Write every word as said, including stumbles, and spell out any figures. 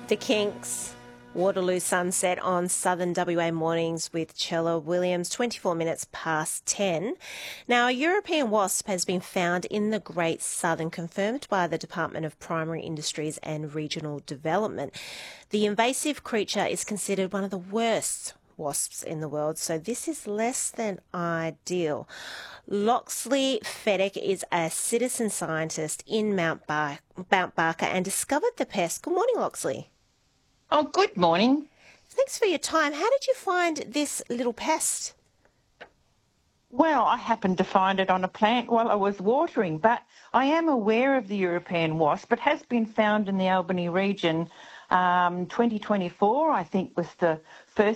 The Kinks, Waterloo Sunset on Southern W A mornings with Chella Williams, twenty-four minutes past ten. Now, a European wasp has been found in the Great Southern, confirmed by the Department of Primary Industries and Regional Development. The invasive creature is considered one of the worst wasps in the world, so this is less than ideal. Loxley Fedek is a citizen scientist in Mount, Bar- Mount Barker and discovered the pest. Good morning, Loxley. Oh, good morning. Thanks for your time. How did you find this little pest? Well, I happened to find it on a plant while I was watering, but I am aware of the European wasp. It has been found in the Albany region. Um, twenty twenty-four, I think, was the first